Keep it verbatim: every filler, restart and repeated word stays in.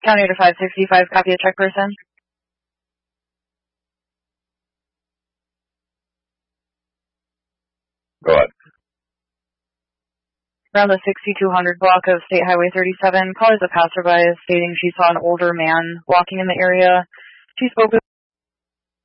County to five sixty-five, copy a check person. Go ahead. Around the sixty-two hundred block of State Highway thirty-seven, callers a passerby stating she saw an older man walking in the area. She spoke with